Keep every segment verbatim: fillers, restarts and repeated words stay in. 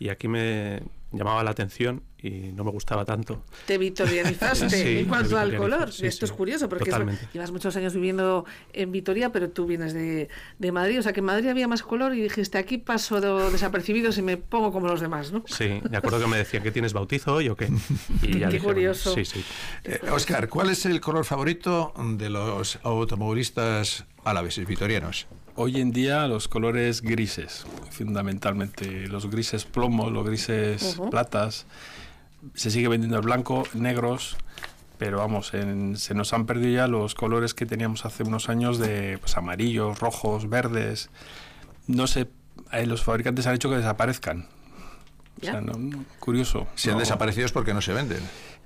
y aquí me llamaba la atención y no me gustaba tanto. Te victorianizaste sí, en cuanto al color. Sí, Esto sí, es curioso porque es, llevas muchos años viviendo en Vitoria, pero tú vienes de, de Madrid, o sea que en Madrid había más color y dijiste, aquí paso de, desapercibido y me pongo como los demás, ¿no? Sí, de acuerdo que me decían que tienes bautizo hoy o qué. Y ya qué dije, curioso. Bueno, sí, sí. Eh, Óscar, ¿cuál es el color favorito de los automovilistas alaveses, vitorianos? Hoy en día los colores grises, fundamentalmente los grises plomo, los grises uh-huh. platas. Se sigue vendiendo el blanco, negros, pero vamos, en, se nos han perdido ya los colores que teníamos hace unos años de pues, amarillos, rojos, verdes. No sé, eh, los fabricantes han hecho que desaparezcan. O sea, no, no, curioso. Si han no. desaparecido es porque no se venden.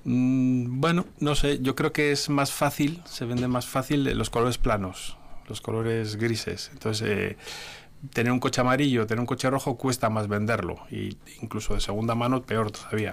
Mm, bueno, no sé, yo creo que es más fácil, se venden más fácil los colores planos, los colores grises. Entonces, eh, tener un coche amarillo, tener un coche rojo cuesta más venderlo, y incluso de segunda mano peor todavía.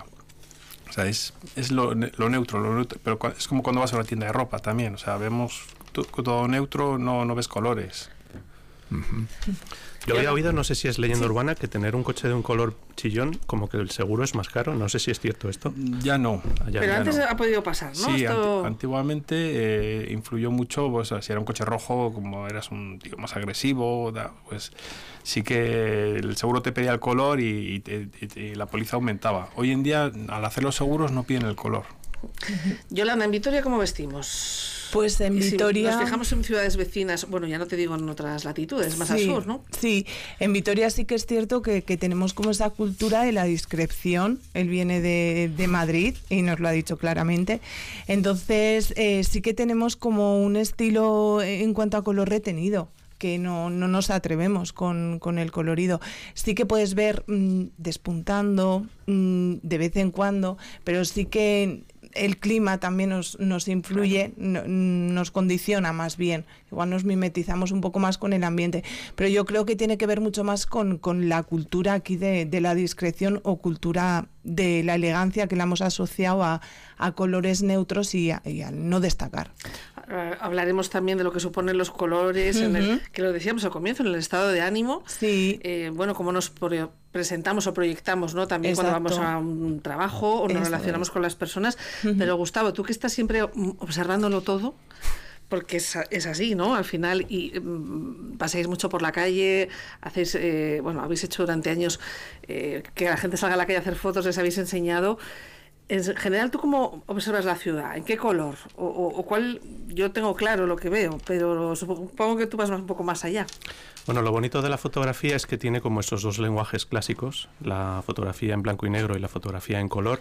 O sea, es, es lo, lo, neutro, lo neutro, pero es como cuando vas a una tienda de ropa también. O sea, vemos todo, todo neutro, no, no ves colores. Uh-huh. Yo había oído, no sé si es leyenda sí. urbana, que tener un coche de un color chillón, como que el seguro es más caro. No sé si es cierto esto. Ya no. Ya, Pero ya antes no. ha podido pasar, ¿no? Sí, Esto... ant- antiguamente eh, influyó mucho, pues, si era un coche rojo, como eras un tío más agresivo, da, pues sí que el seguro te pedía el color y, y, te, y, y la póliza aumentaba. Hoy en día, al hacer los seguros, no piden el color. Yolanda, ¿en Vitoria cómo vestimos? Pues en Vitoria... Si nos fijamos en ciudades vecinas, bueno, ya no te digo en otras latitudes, más sí, al sur, ¿no? Sí, en Vitoria sí que es cierto que, que tenemos como esa cultura de la discreción. Él viene de, de Madrid y nos lo ha dicho claramente. Entonces, eh, sí que tenemos como un estilo en cuanto a color retenido, que no, no nos atrevemos con, con el colorido. Sí que puedes ver mmm, despuntando mmm, de vez en cuando, pero sí que el clima también nos, nos influye, no, nos condiciona más bien. Igual nos mimetizamos un poco más con el ambiente. Pero yo creo que tiene que ver mucho más con, con la cultura aquí de, de la discreción o cultura de la elegancia que la hemos asociado a, a colores neutros y, a, y al no destacar. Uh, hablaremos también de lo que suponen los colores, uh-huh. en el, que lo decíamos al comienzo, en el estado de ánimo. Sí. Eh, bueno, cómo nos pro- presentamos o proyectamos, ¿no? También Exacto. cuando vamos a un trabajo o nos Eso relacionamos es. con las personas. Uh-huh. Pero Gustavo, tú que estás siempre observándolo todo, porque es, es así, ¿no? Al final, y um, pasáis mucho por la calle, hacéis, eh, bueno, habéis hecho durante años eh, que la gente salga a la calle a hacer fotos, les habéis enseñado. En general, ¿tú cómo observas la ciudad? ¿En qué color? O, o, o cuál? Yo tengo claro lo que veo, pero supongo que tú vas un poco más allá. Bueno, lo bonito de la fotografía es que tiene como esos dos lenguajes clásicos, la fotografía en blanco y negro y la fotografía en color,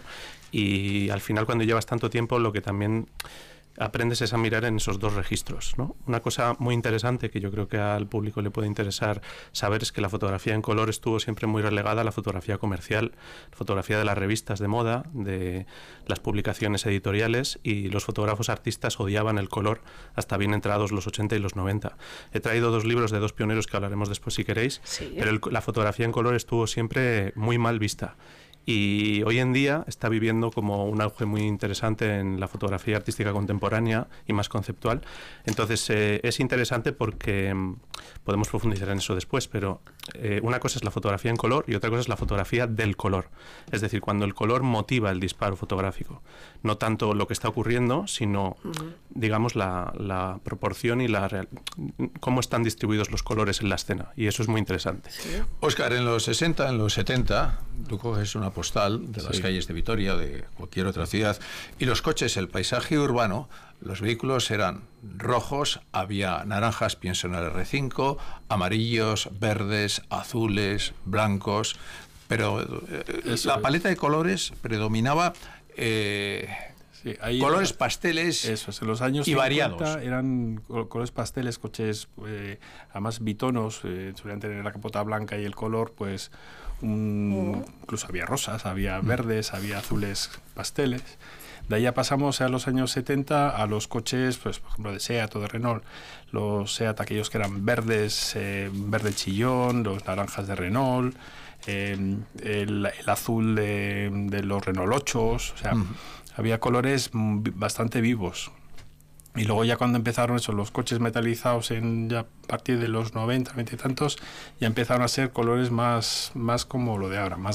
y al final cuando llevas tanto tiempo lo que también aprendes es a mirar en esos dos registros, ¿no? Una cosa muy interesante que yo creo que al público le puede interesar saber es que la fotografía en color estuvo siempre muy relegada a la fotografía comercial, la fotografía de las revistas de moda, de las publicaciones editoriales, y los fotógrafos artistas odiaban el color hasta bien entrados los ochenta y los noventa. He traído dos libros de dos pioneros que hablaremos después si queréis, sí. pero el, la fotografía en color estuvo siempre muy mal vista. Y hoy en día está viviendo como un auge muy interesante en la fotografía artística contemporánea y más conceptual. Entonces eh, es interesante porque eh, podemos profundizar en eso después, pero eh, una cosa es la fotografía en color y otra cosa es la fotografía del color. Es decir, cuando el color motiva el disparo fotográfico. No tanto lo que está ocurriendo, sino, uh-huh. digamos, la, la proporción y la real, cómo están distribuidos los colores en la escena. Y eso es muy interesante. Sí. Óscar, en los sesenta, en los setenta, tú coges una postal de las sí. calles de Vitoria o de cualquier otra ciudad, y los coches, el paisaje urbano, los vehículos eran rojos, había naranjas, pienso en el erre cinco, amarillos, verdes, azules, blancos, pero eh, la paleta de colores predominaba eh, sí, ahí colores era, pasteles eso, en los años y variados. Eran colores pasteles, coches eh, además bitonos, eh, solían tener la capota blanca y el color, pues un, oh. incluso había rosas, había verdes, había azules pasteles. De ahí ya pasamos a los años setenta a los coches, pues por ejemplo de Seat o de Renault, los Seat aquellos que eran verdes, eh, verde chillón, los naranjas de Renault, eh, el, el azul de, de los Renault ocho, o sea, mm. había colores bastante vivos. Y luego ya cuando empezaron eso, los coches metalizados en ya a partir de los noventa, veinte y tantos, ya empezaron a ser colores más, más como lo de ahora, más